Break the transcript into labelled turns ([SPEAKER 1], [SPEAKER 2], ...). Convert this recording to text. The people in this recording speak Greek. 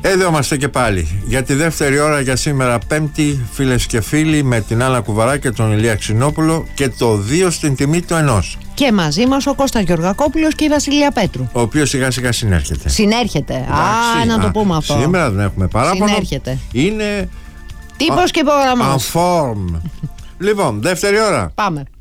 [SPEAKER 1] Εδώ είμαστε και πάλι για τη δεύτερη ώρα για σήμερα Πέμπτη, φίλες και φίλοι, με την Άννα Κουβαρά και τον Ηλία Ξινόπουλο, και το 2 στην τιμή του 1.
[SPEAKER 2] Και μαζί μας ο Κώστας Γεωργακόπουλος και η Βασιλεία Πέτρου,
[SPEAKER 1] ο οποίος σιγά σιγά συνέρχεται.
[SPEAKER 2] Να το πούμε αυτό.
[SPEAKER 1] Σήμερα δεν έχουμε παράπονο.
[SPEAKER 2] Συνέρχεται.
[SPEAKER 1] Είναι
[SPEAKER 2] τύπος και προγραμμός.
[SPEAKER 1] Ανφόρμ. Λοιπόν, δεύτερη ώρα.
[SPEAKER 2] Πάμε.